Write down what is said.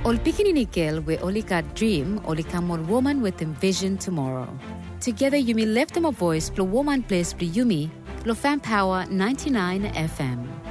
Ol pikininikil we olika dream olika more woman with envision tomorrow. Together Yumi left them a voice plo woman place plo Yumi, lo fan power 99 FM.